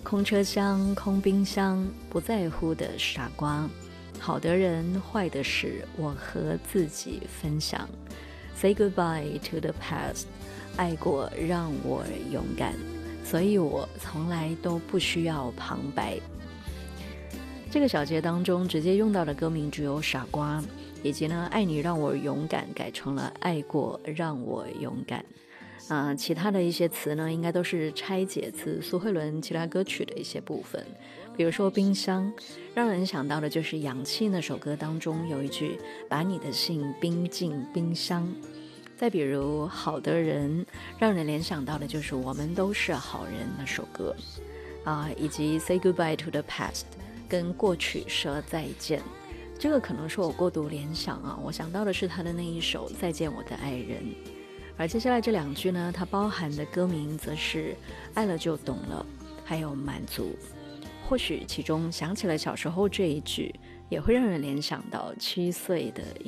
空车厢、空冰箱，不在乎的傻瓜，好的人，坏的事，我和自己分享。Say goodbye to the past， 爱过让我勇敢，所以我从来都不需要旁白。这个小节当中直接用到的歌名只有傻瓜，以及呢爱你让我勇敢改成了爱过让我勇敢。其他的一些词呢应该都是拆解自苏慧伦其他歌曲的一些部分，比如说冰箱，让人想到的就是氧气那首歌当中有一句把你的心冰进冰箱。再比如好的人，让人联想到的就是我们都是好人那首歌以及 Say goodbye to the past， 跟过去说再见。这个可能是我过度联想我想到的是他的那一首再见我的爱人。而接下来这两句呢，它包含的歌名则是爱了就懂了，还有满足。或许其中想起了小时候这一句，也会让人联想到7岁的